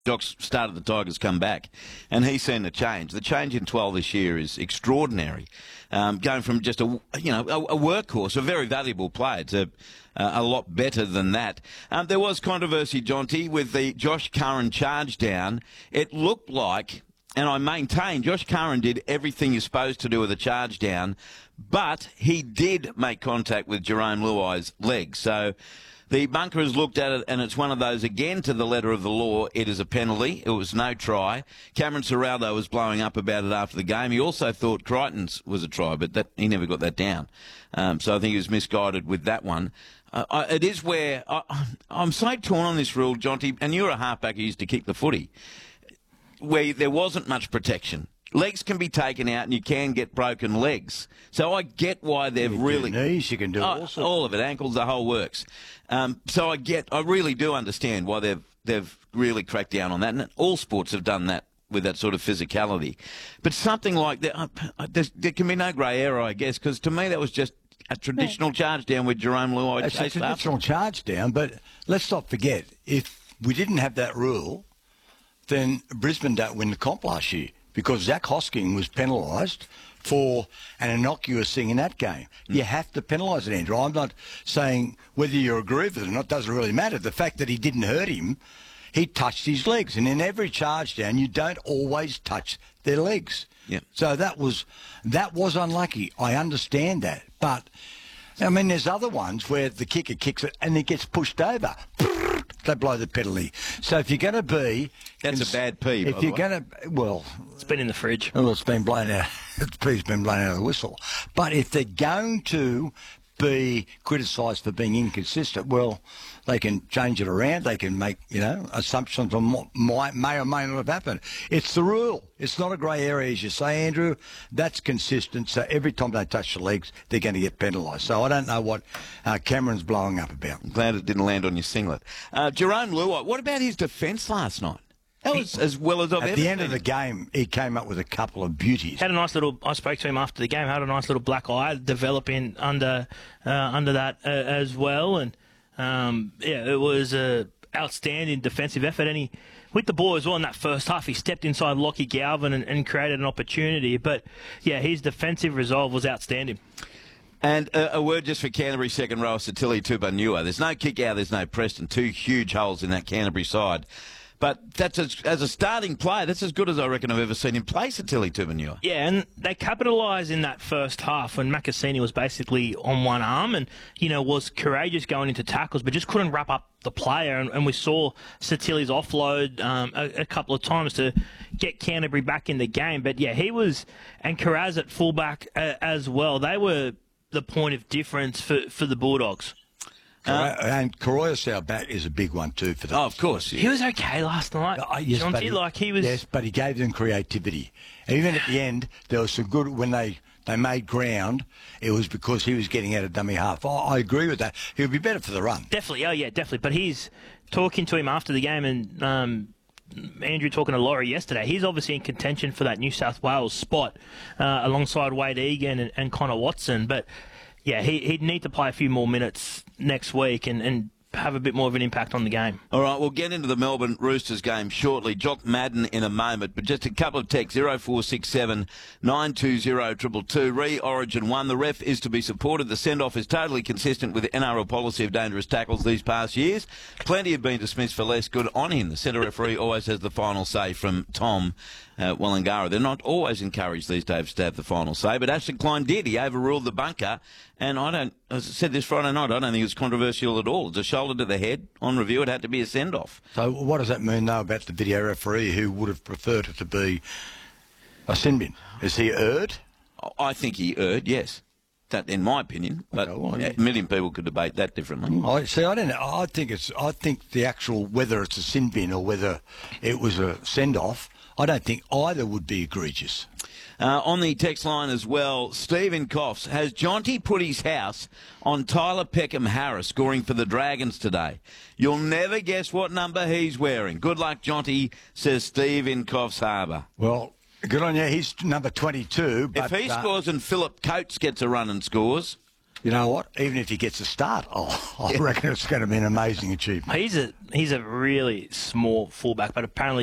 Jock's started the Tigers come back, and he's seen the change. The change in 12 this year is extraordinary. Going from just a workhorse, a very valuable player, to a lot better than that. There was controversy, Jonty, with the Josh Curran charge down. It looked like, and I maintain, Josh Curran did everything you're supposed to do with a charge down, but he did make contact with Jerome Luai's leg. So the bunker has looked at it, and it's one of those, again, to the letter of the law. It is a penalty. It was no try. Cameron Ciraldo was blowing up about it after the game. He also thought Crichton's was a try, but he never got that down. So I think he was misguided with that one. It is where I'm so torn on this rule, Jonty, and you're a halfback who used to kick the footy, where there wasn't much protection. Legs can be taken out and you can get broken legs. So I get why they've really... knees, you can do all of it, ankles, the whole works. So I really do understand why they've really cracked down on that. And all sports have done that with that sort of physicality. But something like that, there can be no grey area, I guess, because to me that was just a traditional charge down with Jerome Luai. It's a traditional charge down, but let's not forget, if we didn't have that rule, then Brisbane don't win the comp last year, because Zach Hosking was penalised for an innocuous thing in that game. You have to penalise it, Andrew. I'm not saying whether you agree with it or not doesn't really matter. The fact that he didn't hurt him, he touched his legs. And in every charge down, you don't always touch their legs. Yeah. So that was unlucky. I understand that. But, I mean, there's other ones where the kicker kicks it and it gets pushed over. They blow the penalty. So if you're going to be... That's a bad pee, by the way. If you're going to... Well... It's been in the fridge. Well, it's been blown out. The pee's been blown out of the whistle. But if they're going to be criticised for being inconsistent, well, they can change it around. They can make, assumptions on what may or may not have happened. It's the rule. It's not a grey area, as you say, Andrew. That's consistent. So every time they touch the legs, they're going to get penalised. So I don't know what Cameron's blowing up about. I'm glad it didn't land on your singlet. Jerome Luai, what about his defence last night? That was as well as I've ever seen. At the end of the game, he came up with a couple of beauties. Had a nice little... I spoke to him after the game. Had a nice little black eye developing under that as well. And, it was an outstanding defensive effort. And he, with the ball as well in that first half, he stepped inside Lockie Galvin and created an opportunity. But, his defensive resolve was outstanding. And a word just for Canterbury second row, Sitili Tupouniua. There's no kick out, there's no Preston. Two huge holes in that Canterbury side. But that's as a starting player, that's as good as I reckon I've ever seen him play, Sitili Tupouniua. Yeah, and they capitalised in that first half when Makasini was basically on one arm and, was courageous going into tackles, but just couldn't wrap up the player. And we saw Sitili's offload a couple of times to get Canterbury back in the game. But, he was, and Carraz at fullback as well. They were the point of difference for the Bulldogs. And Koroyas, our back, is a big one too for them. Oh, of course. Yeah. He was okay last night. Yes, Yes, but he gave them creativity. Even at the end, there was some good... When they made ground, it was because he was getting out of dummy half. I agree with that. He would be better for the run. Definitely. Oh, yeah, definitely. But he's talking to him after the game, and Andrew talking to Laurie yesterday. He's obviously in contention for that New South Wales spot alongside Wade Egan and Connor Watson. But... he'd need to play a few more minutes next week and have a bit more of an impact on the game. All right, we'll get into the Melbourne Roosters game shortly. Jock Madden in a moment, but just a couple of texts, 0467 920 222. Re-Origin 1, the ref is to be supported. The send-off is totally consistent with the NRL policy of dangerous tackles these past years. Plenty have been dismissed for less. Good on him. The centre referee always has the final say, from Tom Wallangara. They're not always encouraged these days to have the final say, but Ashton Klein did. He overruled the bunker, and as I said this Friday night, I don't think it's controversial at all. It's a shoulder to the head. On review, it had to be a send-off. So what does that mean, though, about the video referee who would have preferred it to be a sin bin? Is he erred? I think he erred, yes. That, in my opinion, but a million people could debate that differently. I don't know. I think the actual, whether it's a sin bin or whether it was a send-off, I don't think either would be egregious. On the text line as well, Stephen Coffs, has Jonty put his house on Tyler Peckham-Harris scoring for the Dragons today? You'll never guess what number he's wearing. Good luck, Jonty, says Steve in Coffs Harbour. Well, good on you. He's number 22. But, if he scores and Philip Coates gets a run and scores... You know what? Even if he gets a start, I reckon it's going to be an amazing achievement. He's a really small fullback, but apparently